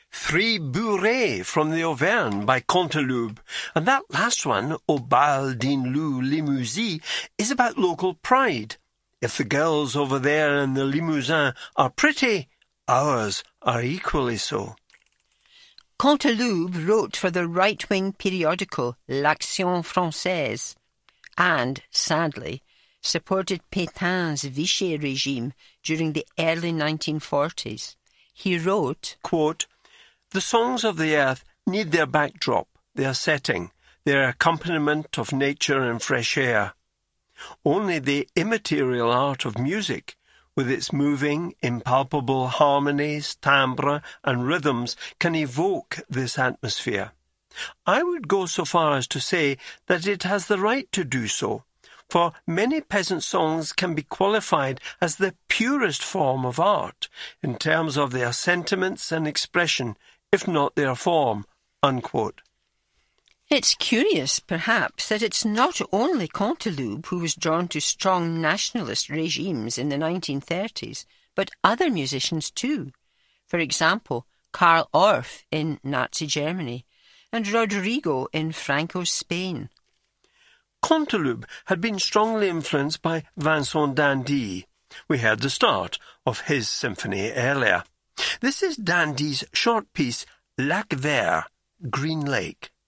Three bourrées from the Auvergne by Canteloube. And that last one, Au bal d'une Lou Limousin, is about local pride. If the girls over there in the Limousin are pretty, ours are equally so. Canteloube wrote for the right-wing periodical L'Action Française and, sadly, supported Pétain's Vichy regime during the early 1940s. He wrote, quote, "The songs of the earth need their backdrop, their setting, their accompaniment of nature and fresh air. Only the immaterial art of music, with its moving, impalpable harmonies, timbre, and rhythms, can evoke this atmosphere. I would go so far as to say that it has the right to do so, for many peasant songs can be qualified as the purest form of art, in terms of their sentiments and expression, if not their form." Unquote. It's curious, perhaps, that it's not only Canteloube who was drawn to strong nationalist regimes in the 1930s, but other musicians too. For example, Karl Orff in Nazi Germany and Rodrigo in Franco's Spain. Canteloube had been strongly influenced by Vincent d'Indy. We heard the start of his symphony earlier. This is d'Indy's short piece Lac Vert, Green Lake.